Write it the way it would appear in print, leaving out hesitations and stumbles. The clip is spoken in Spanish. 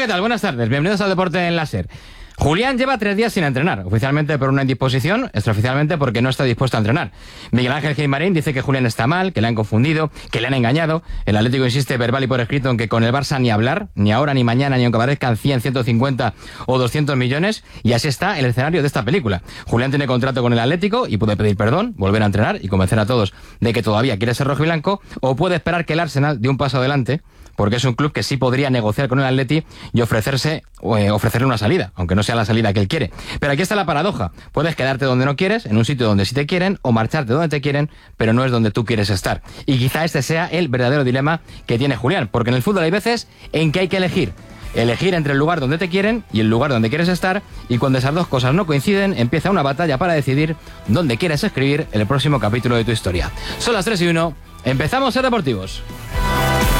¿qué tal? Buenas tardes, bienvenidos al Deporte en Láser. Julián lleva 3 días sin entrenar, oficialmente por una indisposición, extraoficialmente porque no está dispuesto a entrenar. Miguel Ángel Geimarín dice que Julián está mal, que le han confundido, que le han engañado. El Atlético insiste verbal y por escrito en que con el Barça ni hablar, ni ahora, ni mañana, ni aunque aparezcan 100, 150 o 200 millones. Y así está el escenario de esta película. Julián tiene contrato con el Atlético y puede pedir perdón, volver a entrenar y convencer a todos de que todavía quiere ser rojiblanco, o puede esperar que el Arsenal dé un paso adelante, porque es un club que sí podría negociar con el Atleti y ofrecerle una salida, aunque no sea la salida que él quiere. Pero aquí está la paradoja. Puedes quedarte donde no quieres, en un sitio donde sí te quieren, o marcharte donde te quieren, pero no es donde tú quieres estar. Y quizá este sea el verdadero dilema que tiene Julián, porque en el fútbol hay veces en que hay que elegir. Elegir entre el lugar donde te quieren y el lugar donde quieres estar, y cuando esas dos cosas no coinciden, empieza una batalla para decidir dónde quieres escribir el próximo capítulo de tu historia. Son las 3:01, empezamos Ser Deportivos.